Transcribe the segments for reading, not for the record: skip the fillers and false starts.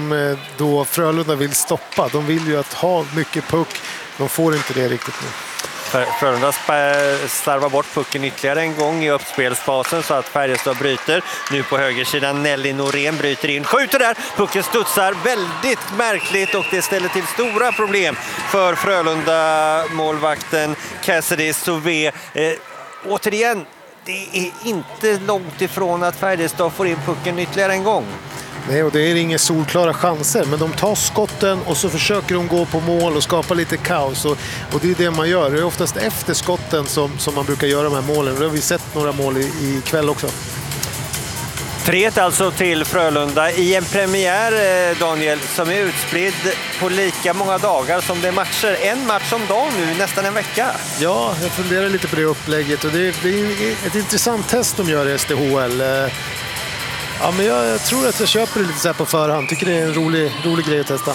som då Frölunda vill stoppa. De vill ju att ha mycket puck. De får inte det riktigt nu. Frölunda slarvar bort pucken ytterligare en gång i uppspelsfasen så att Färjestad bryter. Nu på högersidan Nelly Norén bryter in, skjuter där. Pucken studsar väldigt märkligt och det ställer till stora problem för Frölunda målvakten Cassidy Sauvé. Återigen, det är inte långt ifrån att Färjestad får in pucken ytterligare en gång. Nej, och det är inga solklara chanser, men de tar skotten och så försöker de gå på mål och skapa lite kaos. Och det är det man gör. Det är oftast efter skotten som man brukar göra de här målen. Det har vi sett några mål i kväll också. 3-1 alltså till Frölunda i en premiär, Daniel, som är utspridd på lika många dagar som det är matcher. En match om dagen nu, nästan en vecka. Ja, jag funderar lite på det upplägget och det är ett intressant test de gör i SDHL. Ja, men jag tror att jag köper det lite så här på förhand. Tycker det är en rolig grej att testa.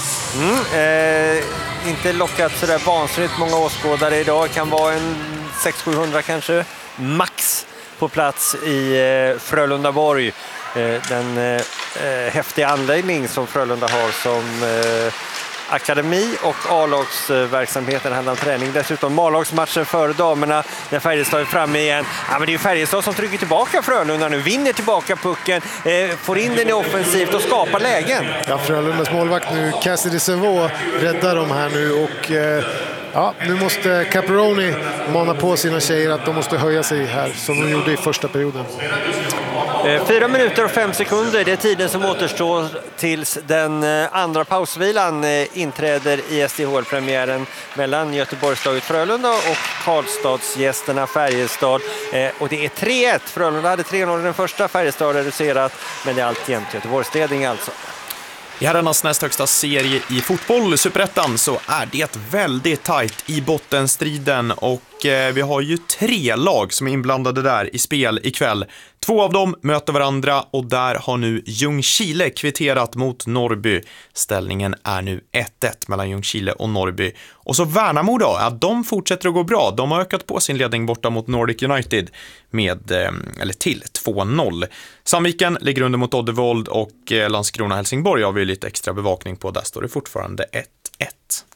Inte lockat så där vansinnigt många åskådare idag. Kan vara en 600-700 kanske max på plats i Frölundaborg. Den häftiga anläggning som Frölunda har som akademi och A-lagsverksamheten handlar om träning. Dessutom A-lagsmatchen före damerna när Färjestad är framme igen. Ja, men det är ju Färjestad som trycker tillbaka Frölunda nu. Vinner tillbaka pucken, får in den i offensivt och skapar lägen. Ja, Frölundas målvakt nu, Cassidy Sauvé, räddar dem här nu och ja, nu måste Caproni mana på sina tjejer att de måste höja sig här som de gjorde i första perioden. 4 minuter och 5 sekunder, det är tiden som återstår tills den andra pausvilan inträder i SDHL-premiären mellan Göteborgslaget Frölunda och Karlstadsgästerna Färjestad. Och det är 3-1. Frölunda hade 3-0 i den första, Färjestad reducerat, men det är alltjämt Göteborgsledning alltså. I herrarnas näst högsta serie i fotboll, Superettan, så är det väldigt tajt i bottenstriden och vi har ju 3 lag som är inblandade där i spel ikväll. 2 av dem möter varandra och där har nu Ljungskile kvitterat mot Norrby. Ställningen är nu 1-1 mellan Ljungskile och Norrby. Och så Värnamo då, ja, de fortsätter att gå bra. De har ökat på sin ledning borta mot Nordic United till 2-0. Sandviken ligger under mot Oddevold och Landskrona Helsingborg har vi lite extra bevakning på. Där står det fortfarande 1-1.